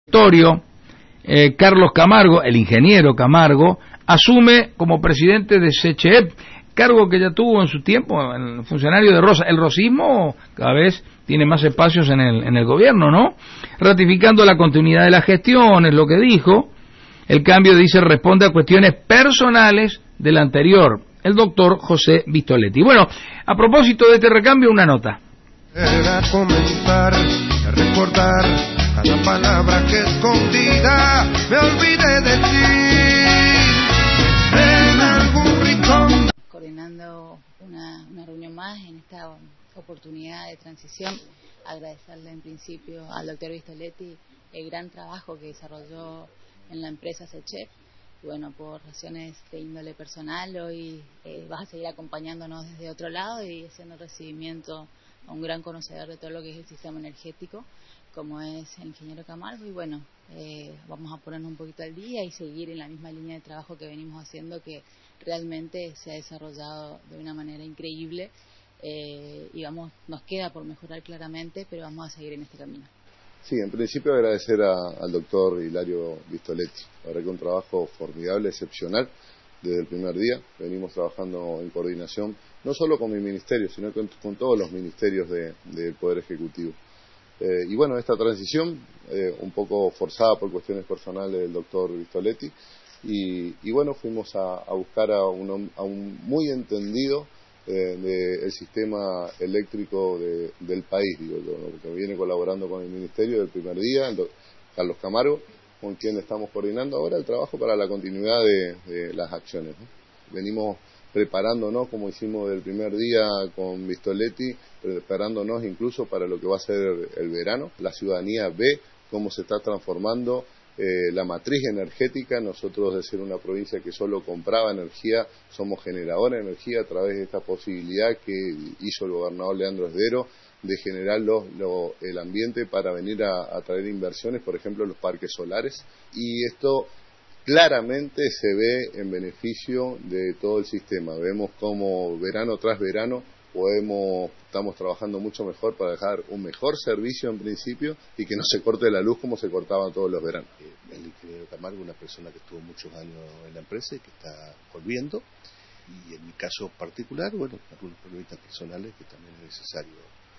Carlos Camargo, el ingeniero Camargo, asume como presidente de SECHEP, cargo que ya tuvo en su tiempo el funcionario de Rosa. El rosismo cada vez tiene más espacios en el gobierno, ¿no? Ratificando la continuidad de la gestión, es lo que dijo. El cambio, dice, responde a cuestiones personales del anterior, el doctor José Vistoletti. Bueno, a propósito de este recambio, una nota. Era comentar, a recordar cada palabra que escondida me olvidé de ti en algún rincón. Coordinando una reunión más en esta oportunidad de transición, agradecerle en principio al doctor Vistoletti el gran trabajo que desarrolló en la empresa SECHEP. Bueno, por razones de índole personal, hoy vas a seguir acompañándonos desde otro lado y haciendo recibimiento a un gran conocedor de todo lo que es el sistema energético, como es el ingeniero Camargo. Y bueno, vamos a ponernos un poquito al día y seguir en la misma línea de trabajo que venimos haciendo, que realmente se ha desarrollado de una manera increíble, y nos queda por mejorar claramente, pero vamos a seguir en este camino. Sí, en principio agradecer al doctor Hilario Vistoletti. La verdad que un trabajo formidable, excepcional, desde el primer día. Venimos trabajando en coordinación, no solo con mi ministerio, sino con todos los ministerios del Poder Ejecutivo. Y bueno, esta transición, un poco forzada por cuestiones personales del doctor Vistoletti, y bueno, fuimos a buscar a un muy entendido del sistema eléctrico del país, que viene colaborando con el Ministerio del primer día, Carlos Camargo, con quien estamos coordinando ahora el trabajo para la continuidad de las acciones, ¿no? Venimos preparándonos, como hicimos del primer día con Vistoletti, preparándonos incluso para lo que va a ser el verano. La ciudadanía ve cómo se está transformando la matriz energética. Nosotros, de ser una provincia que solo compraba energía, somos generadora de energía a través de esta posibilidad que hizo el gobernador Leandro Esdero de generar el ambiente para venir a traer inversiones, por ejemplo, en los parques solares. Y esto claramente se ve en beneficio de todo el sistema. Vemos cómo verano tras verano estamos trabajando mucho mejor para dejar un mejor servicio en principio y que no se corte la luz como se cortaba todos los veranos. El ingeniero Camargo, una persona que estuvo muchos años en la empresa y que está volviendo, y en mi caso particular, bueno, algunos problemas personales que también es necesario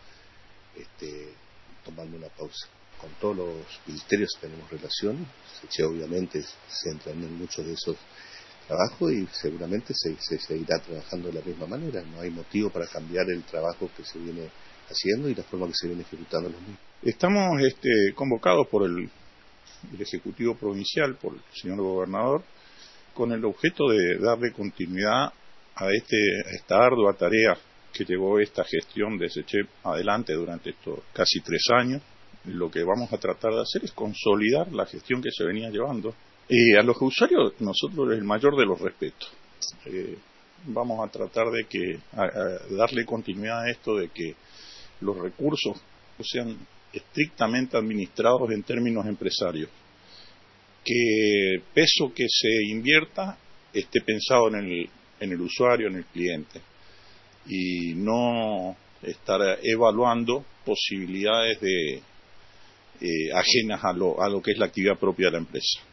tomando una pausa. Con todos los ministerios tenemos relación, SECHEP obviamente se entra en muchos de esos trabajo y seguramente se seguirá trabajando de la misma manera. No hay motivo para cambiar el trabajo que se viene haciendo y la forma que se viene ejecutando los mismos. Estamos convocados por el Ejecutivo Provincial, por el señor Gobernador, con el objeto de darle continuidad a esta ardua tarea que llevó esta gestión de SECHEP adelante durante estos casi 3 años. Lo que vamos a tratar de hacer es consolidar la gestión que se venía llevando. A los usuarios nosotros el mayor de los respetos. Vamos a tratar de darle continuidad a esto de que los recursos sean estrictamente administrados en términos empresarios. Que el peso que se invierta esté pensado en el usuario, en el cliente, y no estar evaluando posibilidades ajenas a lo que es la actividad propia de la empresa.